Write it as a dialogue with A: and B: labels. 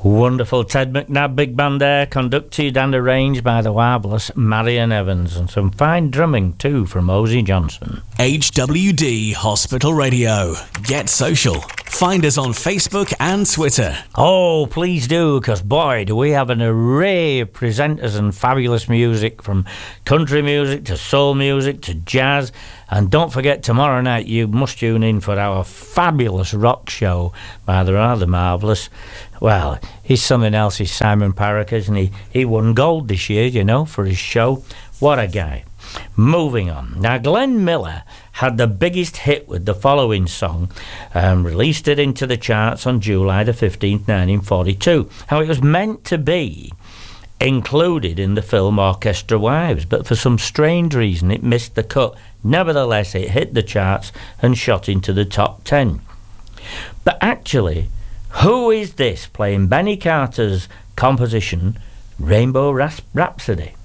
A: Wonderful Ted McNabb Big Band there, conducted and arranged by the marvellous Marion Evans, and some fine drumming too from Ozzy Johnson.
B: HWD Hospital Radio. Get social. Find us on Facebook and Twitter.
A: Oh, please do, because boy, do we have an array of presenters and fabulous music, from country music to soul music to jazz. And don't forget, tomorrow night you must tune in for our fabulous rock show by the rather marvellous, well, he's something else, he's Simon Parrick, isn't he? He won gold this year, you know, for his show. What a guy. Moving on. Now, Glenn Miller had the biggest hit with the following song, released it into the charts on July the 15th, 1942. Now, it was meant to be included in the film Orchestra Wives, but for some strange reason it missed the cut. Nevertheless, it hit the charts and shot into the top 10. But actually, who is this playing Benny Carter's composition, Rainbow Rhapsody?